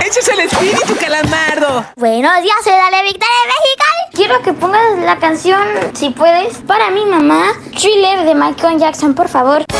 ¡Ese es el espíritu, Calamardo! Buenos días, soy Dale Victoria de Mexicali. Quiero que pongas la canción, si puedes, para mi mamá, Thriller de Michael Jackson, por favor.